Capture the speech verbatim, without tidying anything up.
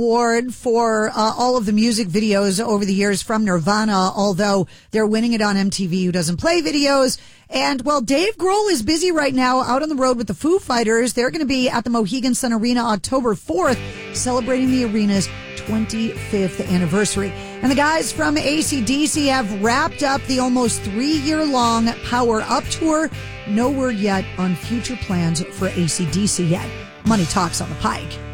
Award for uh, all of the music videos over the years from Nirvana, although they're winning it on M T V, who doesn't play videos. And, well, Dave Grohl is busy right now out on the road with the Foo Fighters. They're going to be at the Mohegan Sun Arena October fourth, celebrating the arena's twenty-fifth anniversary. And the guys from A C D C have wrapped up the almost three-year-long Power Up Tour. No word yet on future plans for A C D C yet. Money talks on the Pike.